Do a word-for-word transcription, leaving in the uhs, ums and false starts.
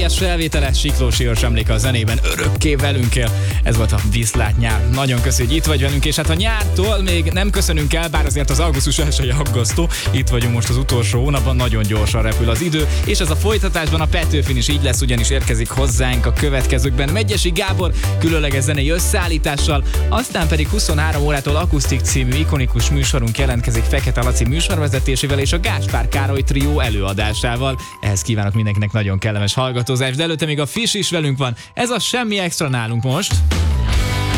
egyes felvételes Siklós Iors emléke a zenében, örökké velünk él. Ez volt a Viszlát nyár. Nagyon köszönjük, hogy itt vagy velünk, és hát a nyártól még nem köszönünk el, bár azért az augusztus elsője aggasztó. Itt vagyunk most az utolsó hónapban, nagyon gyorsan repül az idő, és ez a folytatásban a Petőfin is így lesz, ugyanis érkezik hozzánk a következőkben Megyesi Gábor különleges zenei összeállítással, aztán pedig huszonhárom órától Akusztik című ikonikus műsorunk jelentkezik Fekete Laci műsorvezetésével és a Gáspár Károly trió előadásával. Ehhez kívánok mindenkinek nagyon kellemes hallgatózást, de előtte még a Fish is velünk van. Ez a Semmi Extra nálunk most.